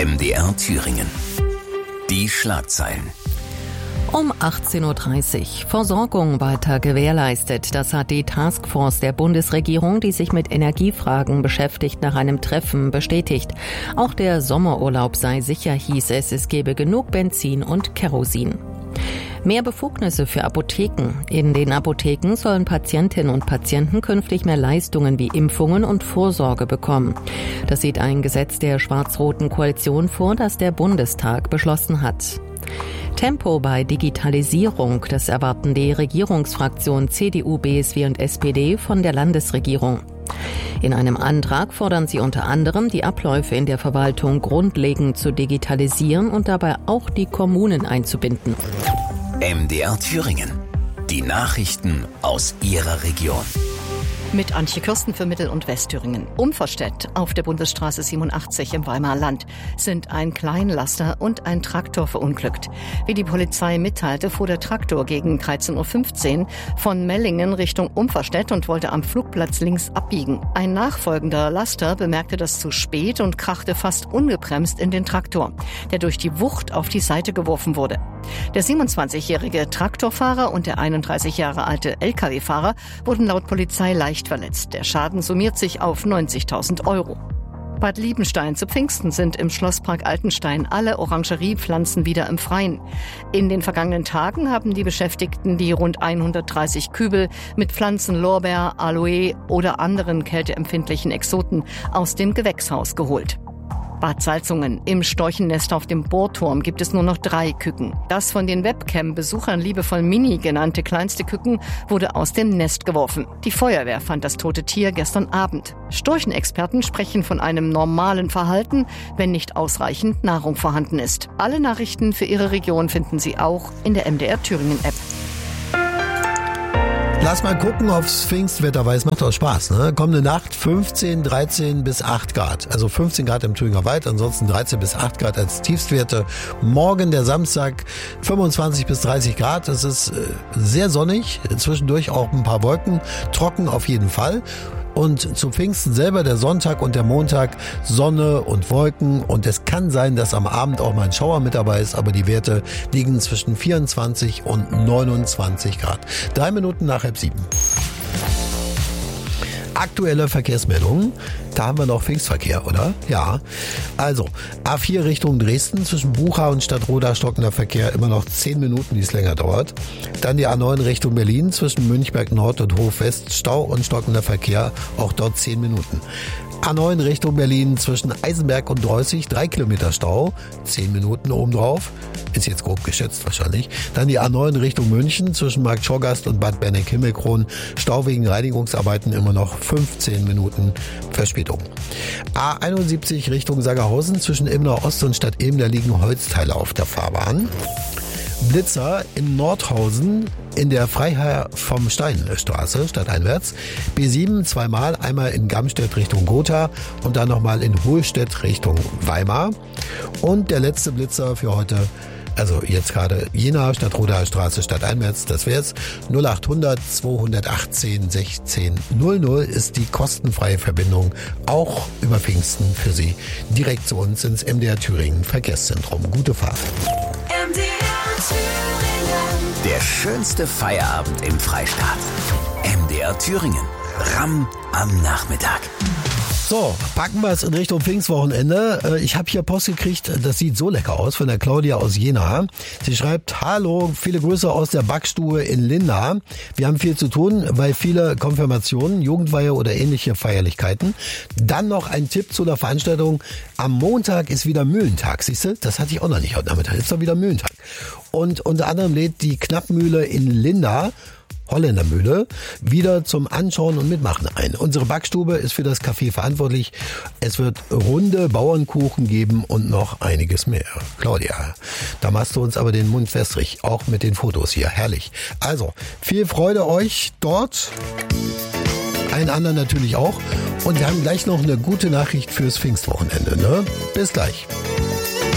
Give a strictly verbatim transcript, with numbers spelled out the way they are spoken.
M D R Thüringen. Die Schlagzeilen. Um achtzehn Uhr dreißig. Versorgung weiter gewährleistet. Das hat die Taskforce der Bundesregierung, die sich mit Energiefragen beschäftigt, nach einem Treffen bestätigt. Auch der Sommerurlaub sei sicher, hieß es. Es gebe genug Benzin und Kerosin. Mehr Befugnisse für Apotheken. In den Apotheken sollen Patientinnen und Patienten künftig mehr Leistungen wie Impfungen und Vorsorge bekommen. Das sieht ein Gesetz der schwarz-roten Koalition vor, das der Bundestag beschlossen hat. Tempo bei Digitalisierung, das erwarten die Regierungsfraktionen C D U, B S W und S P D von der Landesregierung. In einem Antrag fordern sie unter anderem, die Abläufe in der Verwaltung grundlegend zu digitalisieren und dabei auch die Kommunen einzubinden. M D R Thüringen. Die Nachrichten aus Ihrer Region. Mit Antje Kürsten für Mittel- und Westthüringen. Umverstedt auf der Bundesstraße siebenundachtzig im Weimarer Land sind ein Kleinlaster und ein Traktor verunglückt. Wie die Polizei mitteilte, fuhr der Traktor gegen dreizehn Uhr fünfzehn von Mellingen Richtung Umverstedt und wollte am Flugplatz links abbiegen. Ein nachfolgender Laster bemerkte das zu spät und krachte fast ungebremst in den Traktor, der durch die Wucht auf die Seite geworfen wurde. Der siebenundzwanzigjährige Traktorfahrer und der einunddreißig Jahre alte L K W-Fahrer wurden laut Polizei leicht verletzt. Der Schaden summiert sich auf neunzigtausend Euro. Bad Liebenstein zu Pfingsten sind im Schlosspark Altenstein alle Orangeriepflanzen wieder im Freien. In den vergangenen Tagen haben die Beschäftigten die rund hundertdreißig Kübel mit Pflanzen Lorbeer, Aloe oder anderen kälteempfindlichen Exoten aus dem Gewächshaus geholt. Bad Salzungen. Im Storchennest auf dem Bohrturm gibt es nur noch drei Küken. Das von den Webcam-Besuchern liebevoll Mini genannte kleinste Küken wurde aus dem Nest geworfen. Die Feuerwehr fand das tote Tier gestern Abend. Storchenexperten sprechen von einem normalen Verhalten, wenn nicht ausreichend Nahrung vorhanden ist. Alle Nachrichten für Ihre Region finden Sie auch in der M D R Thüringen App. Lass mal gucken aufs Pfingstwetter, weil es macht auch Spaß. Ne? Kommende Nacht fünfzehn, dreizehn bis acht Grad. Also fünfzehn Grad im Thüringer Wald, ansonsten dreizehn bis acht Grad als Tiefstwerte. Morgen, der Samstag, fünfundzwanzig bis dreißig Grad. Es ist äh, sehr sonnig, zwischendurch auch ein paar Wolken, trocken auf jeden Fall. Und zu Pfingsten selber, der Sonntag und der Montag, Sonne und Wolken. Und es kann sein, dass am Abend auch mal ein Schauer mit dabei ist, aber die Werte liegen zwischen vierundzwanzig und neunundzwanzig Grad. Drei Minuten nach halb sieben. Aktuelle Verkehrsmeldungen. Da haben wir noch Pfingstverkehr, oder? Ja. Also, A vier Richtung Dresden, zwischen Bucha und Stadtroda stockender Verkehr, immer noch zehn Minuten, die es länger dauert. Dann die A neun Richtung Berlin, zwischen Münchberg Nord und Hof West, Stau und stockender Verkehr, auch dort zehn Minuten. A neun Richtung Berlin, zwischen Eisenberg und Dreußig, drei Kilometer Stau, zehn Minuten obendrauf. Ist jetzt grob geschätzt wahrscheinlich. Dann die A neun Richtung München, zwischen Markt Schorgast und Bad Berneck-Himmelkron, Stau wegen Reinigungsarbeiten, immer noch fünfzehn Minuten Verspätung. A einundsiebzig Richtung Sagerhausen, zwischen Ilmenau Ost und Stadt Ilm, da liegen Holzteile auf der Fahrbahn. Blitzer in Nordhausen in der Freiherr vom Stein Straße, stadteinwärts. B sieben zweimal, einmal in Gamstedt Richtung Gotha und dann nochmal in Hohlstedt Richtung Weimar. Und der letzte Blitzer für heute, also jetzt gerade Jena, Stadtrodaer Straße, stadteinwärts, das wär's. null achthundert zweihundertachtzehn sechzehn null null ist die kostenfreie Verbindung, auch über Pfingsten für Sie, direkt zu uns ins M D R Thüringen Verkehrszentrum. Gute Fahrt. M D R Thüringen. Der schönste Feierabend im Freistaat. M D R Thüringen. Ramm am Nachmittag. So, packen wir es in Richtung Pfingstwochenende. Ich habe hier Post gekriegt, das sieht so lecker aus, von der Claudia aus Jena. Sie schreibt, hallo, viele Grüße aus der Backstube in Linda. Wir haben viel zu tun, weil viele Konfirmationen, Jugendweihe oder ähnliche Feierlichkeiten. Dann noch ein Tipp zu der Veranstaltung. Am Montag ist wieder Mühlentag, siehst du? Das hatte ich auch noch nicht heute Nachmittag. Ist doch wieder Mühlentag. Und unter anderem lädt die Knappmühle in Linda, Holländermühle, wieder zum Anschauen und Mitmachen ein. Unsere Backstube ist für das Café verantwortlich. Es wird runde Bauernkuchen geben und noch einiges mehr. Claudia, da machst du uns aber den Mund wässrig, auch mit den Fotos hier. Herrlich. Also, viel Freude euch dort. Allen anderen natürlich auch. Und wir haben gleich noch eine gute Nachricht fürs Pfingstwochenende. Ne? Bis gleich.